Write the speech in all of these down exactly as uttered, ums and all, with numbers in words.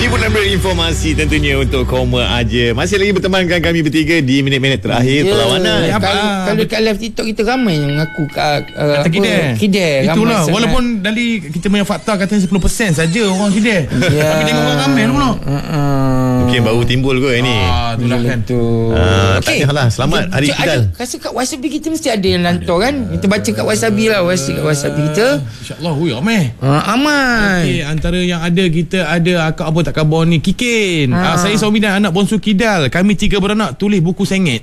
Hiburan berinformasi tentunya untuk Koma aja. Masih lagi bertemankan kami bertiga di minit-minit terakhir yeah. perlawanan. Ya, kalau, kalau kat live TikTok kita ramai yang ngaku kat uh, kata Kidal. Kidal. Itulah walaupun dari kita punya fakta katanya sepuluh peratus saja orang Kidal. Yeah. Tapi tengok orang ramai dulu. Uh-uh. Mungkin baru timbul ke ini. Ah, itulah kan. Ah, okay. Tak lah. Selamat Hari Kidal. Rasa kat Wasabi kita mesti ada yang lantar kan. Kita baca kat Wasabi lah. Wasabi, Wasabi kita. InsyaAllah. Hui, ramai. Uh, aman. Okay, antara yang ada kita ada akak apa tak khabar ni Kikin. Ha. Uh, saya suami dan anak bonsu Kidal. Kami tiga beranak tulis buku sengit.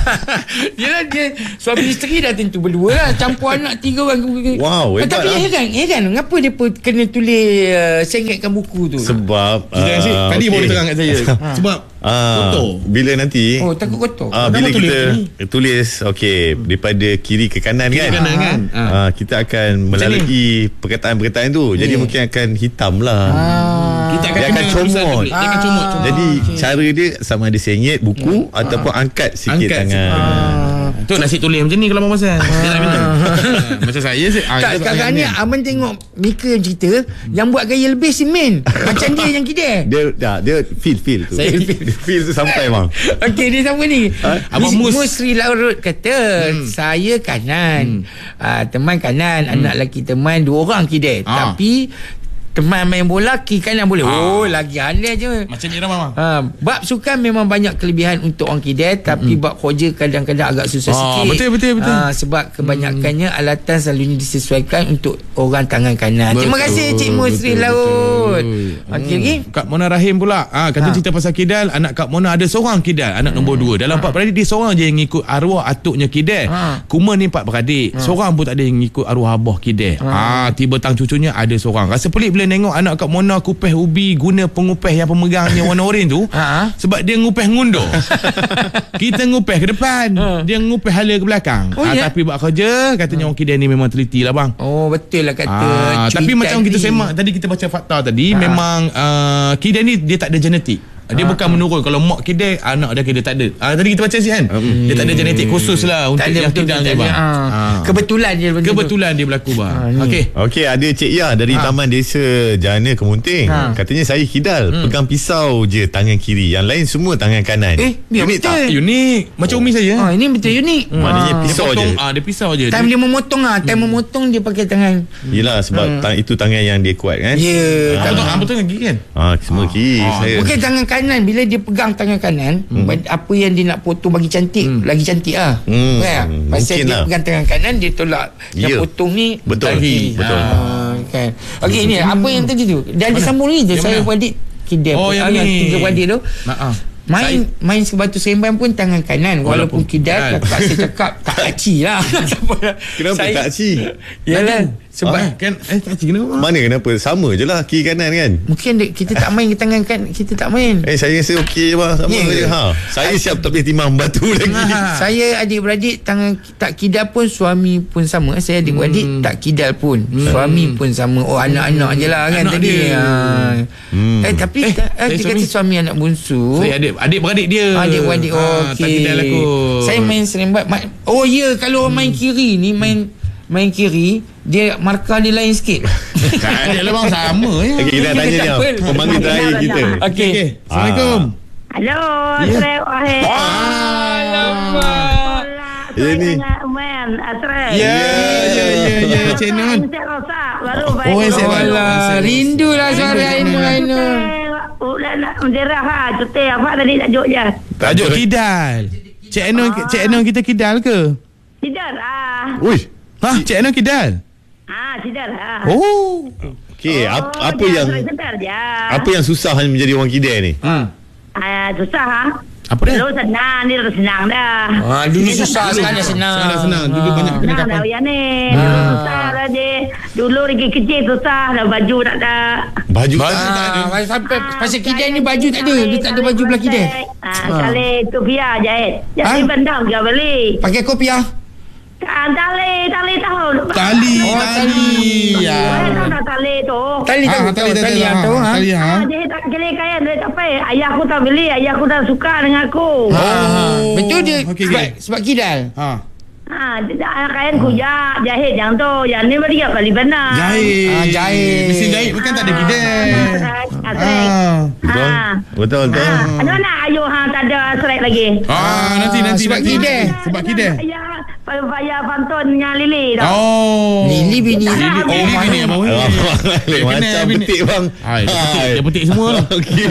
Dia dia suami isteri dah tentu berdua lah. Campur anak tiga orang. Wow, hebat. Tapi ya kan, ya kan. Ngapa dia pun kena tulis uh, sengitkan buku tu? Sebab uh, uh, tadi okay. boleh terang kat saya. Ha. Sebab uh, kotor. Bila nanti Oh, takut kotor. Uh, bila kita tulis, tulis okey, daripada kiri ke kanan kiri kan. Kanan, kan? Uh, uh, kita akan melalui perkataan-perkataan tu. Jadi yeah. mungkin akan hitam lah. Ah. Kita akan, dia akan comot. Dia akan comot. Jadi okay. cara dia sama ada sengit buku ah. ataupun angkat sikit angkat tangan. Ah. Tu nasi tulis macam ni kalau Abang pasal. Dia tak minta. Macam saya sih. Sekarang ni Abang tengok Mika yang cerita yang buat gaya lebih si Min. Macam dia yang kita. Dia dah dia feel feel tu. Saya feel, feel tu sampai bang. Okey, dia sama ni. Ha? Abang Mus Musri Laurut kata hmm. saya kanan. Hmm. Uh, teman kanan, hmm. anak lelaki teman dua orang kita. Ha. Tapi teman main bola kiri kanan boleh. Ha. Oh, lagi aneh je. Macam ni ramah. Ha, bab sukan memang banyak kelebihan untuk orang kidal, tapi mm. bab kerja kadang-kadang agak susah ha, sikit. Betul betul betul. Ha, sebab kebanyakannya mm. alatan selalunya disesuaikan untuk orang tangan kanan. Betul. Terima kasih Cik Musri Laut. Okey lagi. Kak Mona Rahim pula. Ah, kata ha. cerita pasal kidal, anak Kak Mona ada seorang kidal, anak hmm. nombor dua. Dalam empat ha. beradik dia seorang je yang ikut arwah atuknya kidal. Ha. Kuma ni empat beradik. Ha. Seorang pun tak ada yang ikut arwah abah kidal. Ah, ha. tiba tang cucunya ada seorang. Rasa pelik bila tengok anak Kak Mona kupeh ubi guna pengupeh yang pemegangnya warna oren tu. Ha? Sebab dia ngupeh ngundur. Kita ngupeh ke depan, ha. dia ngupeh hala ke belakang. Oh, ha, ya? Tapi buat kerja katanya ha. orang kidal ni memang teliti lah bang. Oh betul lah kata. Ha, tapi macam ni. kita semak tadi, kita baca fakta tadi, ha. memang uh, kidal ni dia tak ada genetik. Dia ha, bukan ha. menurun. Kalau mak kidal, anak dia kidal tak ada. Ha, tadi kita baca sih kan. Hmm. Dia tak ada genetik khusus lah untuk yang kidal ni bang. Ha. Ha. Kebetulan dia Kebetulan tu. dia berlaku bang. Ha, okey. Okey, ada Cik Ya dari ha. Taman Desa Jana Kemunting. Ha. Katanya saya kidal, hmm. pegang pisau je tangan kiri, yang lain semua tangan kanan. Eh, dia unik tak? Unik. Macam umi saya. Ha, ini betul unik. Hmm. Maknanya pisau dia potong, je. Ah, dia pisau je. Time dia, dia memotong ah, time hmm. memotong dia pakai tangan. Yelah sebab hmm. tang, itu tangan yang dia kuat kan. Ya. Yeah. Ha. Betul betul kiri kan? Ah, semua kiri ah. saya. Bukan tangan kanan, bila dia pegang tangan kanan, hmm. apa yang dia nak potong bagi cantik, hmm. lagi cantik lah. Hmm. Kan? Pasal dia lah. pegang tangan kanan, dia tolak yang yeah. potong ni betul. Kiri. Betul. Ah, kan. Okey, ni apa yang tadi tu? Dan dia sambung ni je. Saya beradik kidal. Oh, yang ni. Tiga beradik tu. Maaf. Main saya, main sebatu seremban pun tangan kanan. Walaupun, walaupun kidal, kakak saya cakap tak aci lah. Kenapa saya, tak aci? Yalah, sebab ah, kan eh tak aci kenapa? Mana kenapa? Sama je lah kiri kanan kan. Mungkin kita tak main tangan kan, kita tak main. Eh saya rasa okey je bang. Sama yeah. je. Ha. Saya I, siap tak boleh timbang batu lagi. Ha. Saya adik-beradik tangan tak kidal pun, suami pun sama. Saya adik-beradik hmm. tak kidal pun, hmm. suami pun sama. Oh anak-anak je lah kan anak tadi. Ha. Hmm. Eh tapi eh, eh, dia kata suami anak bungsu. Saya adik adik-beradik dia. Adik-beradik. Ah, okey. Tak kidal aku. Saya main serembat. Oh ya, yeah, kalau hmm. main kiri ni main main kiri, dia markah dia lain sikit. Tak ada lah bang, sama je. Okay, kita tanya dia pemanggil terakhir kita. Okey. Okay. Assalamualaikum. Hello, Assalamualaikum. Alamak. Ini Man, Asrel. Ya, ya, ya, ya, Cik Nun. Oh, saya malah rindulah suara Ainul Ainul. Udah nak menjerah ha, cuti apa tadi tajuk je. Tajuk kidal. Cik Ainul, Cik Ainul kita kidal ke? Kidal ah. Ui, ha, Cik Ainul kidal. Ah, kidal ah. Oh. Okey, oh, ap, apa yang apa yang susah menjadi orang kidal ni? Ha. Ah, susah ha. Apa dia? Dulu senang, ni dah senang dah. Ah, dulu susah, sekarang dah senang. Sekarang senang. Dulu banyak kena kapal. Senang dah ni. Susah dah je. Dulu lagi kecil susah dah, baju tak ada. Baju tak ada. Sampai pasal kidal ni baju tak ada. Dia tak ada baju belah kidal. Ah, kali tu biar jahit. Jadi benda enggak beli. Pakai kopiah. Ah, tali, tali tahu. Tali, oh, tali. Ya. Tahu tali tu. Tali tahu, tali tali tu. Tali ha. Jadi tak kali kaya dia tak payah. Ayah aku tak beli, ayah aku tak suka dengan aku. Ha. Betul dia. Sebab sebab kidal. Ha. Ha, kain kujak, jahit yang tu. Yang ni tiga kali benar. Jahit. Ah, jahit. Mesin jahit bukan tak ada kidal. Ah, strike. Ah. Betul. Ha. Betul betul. Ha. Ada nak ayuh hang tak ada strike lagi. Ah, nanti nanti sebab nanti. kideh. Sebab kideh. Ya, bayar pantun dengan Lili dah. Oh. Lili bini. Lili, oh, Oh, Lili bini abang. Oh, Dia macam kena bini. petik bang. Hai, dia petik, dia petik semua lah. Okey.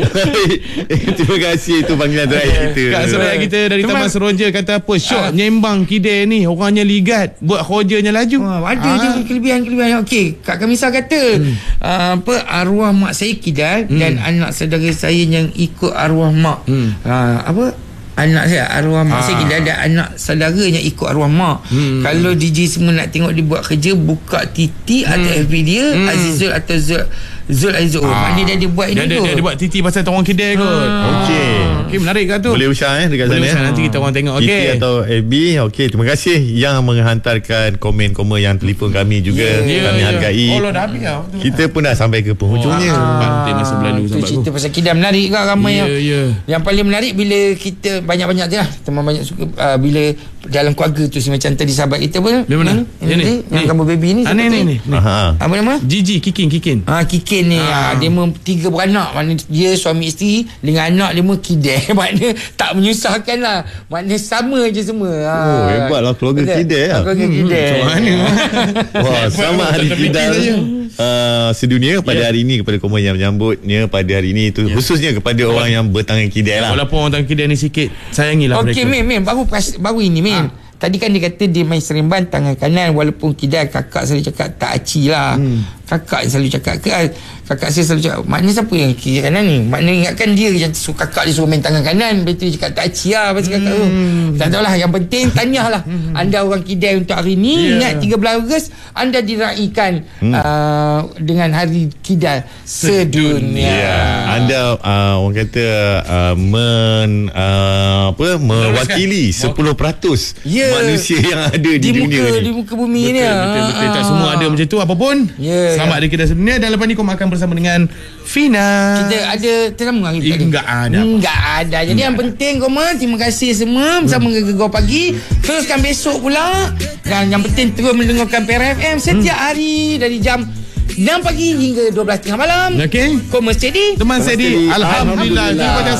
Terima kasih itu panggilan terakhir kita. Kak Suraya kita dari Cuma- Taman Seroja kata apa? Syok nyembang kideh ni. Orangnya ligat. Buat kerjanya laju. Oh, ada Ah. je kelebihan-kelebihan. Okey, Kak Kamisa kata hmm. uh, apa arwah mak saya kidal hmm. dan anak saudara saya yang ikut arwah mak. Hmm. Uh, apa anak saya arwah mak Ah. saya kidal dan anak saudara yang ikut arwah mak. Hmm. Kalau D J semua nak tengok dia buat kerja, buka T T hmm. atau F B dia hmm. Azizul atau Zul Zul Azizul. Oh, Ah. maknanya dia ada buat Dia ini ada, tu. dia ada buat titi pasal orang kedai kot. Okey. Okey, menarik kan tu? Boleh usaha eh dekat Boleh sana. usaha, nanti kita orang tengok. Okey. Okey. Atau F B. Okey, terima kasih yang menghantarkan komen-komen yang telefon kami juga. Ya, Kami ya. hargai. Oh, lo dah habis tau. Kita pun dah sampai ke penghujungnya. Oh, Pantai masa berlalu Itu sahabat cerita aku. pasal kidal menarik kan ramai Ya, yang ya. yang paling menarik bila kita banyak-banyak je lah teman banyak suka uh, bila dalam keluarga tu si macam tadi sahabat kita pun Dia mana? yang, Yang ni? ni, yang Ni. kamu baby ni Ah, siapa ni, tu? ni, ni. Aha. Apa nama? Gigi, Kikin, Kikin. Ah, Kikin ni ah. Dia memang tiga beranak. Maknanya dia suami isteri dengan anak dia pun kidal. Maknanya tak menyusahkan lah. Maknanya sama je semua. Oh, hebatlah keluarga kidal lah. Keluarga kidal. Macam mana? Wah, selamat Hari Tak terfikir Kidal saja. uh, sedunia pada Ya. hari ini, kepada komen yang menyambutnya pada hari ini itu khususnya kepada orang yang bertangan kidal lah. Walaupun orang tangan kedai ni sikit, sayangilah mereka. Okey, Min, Min, baru pas, baru ini, Min. Ah. Tadi kan dia kata dia main seremban tangan kanan walaupun kidal kakak selalu cakap tak aci lah. Hmm. Kakak yang selalu cakap ke kakak saya selalu cakap maknanya siapa yang kiri kanan ni? Maknanya ingatkan dia yang suruh kakak dia suruh main tangan kanan. Lepas tu dia cakap tak aci lah pasal kakak tu. Tak tahulah, yang penting tahniahlah anda orang kidal untuk hari ni. Yeah. Ingat tiga belas Ogos anda diraikan hmm. uh, dengan hari kidal sedunia. Ya, anda uh, orang kata uh, men uh, apa mewakili sepuluh peratus Ya. manusia yang ada di, Di dunia muka ni. di muka bumi ni. Betul, betul, betul. Tak semua ada macam tu apapun. Ya, Selamat ya. Hari Kedai Sedunia. Dan lepas ni kau makan bersama dengan Fina. Kita ada teramu hari tadi. Enggak ada. Enggak ada. Jadi yang penting koma, terima kasih semua bersama dengan Gegar Pagi. Teruskan besok pula. Dan yang penting terus mendengarkan P R F M setiap hari dari jam enam pagi hingga dua belas tengah malam. Okey. Koma steady. Teman Sedi, Alhamdulillah. Terima kasih.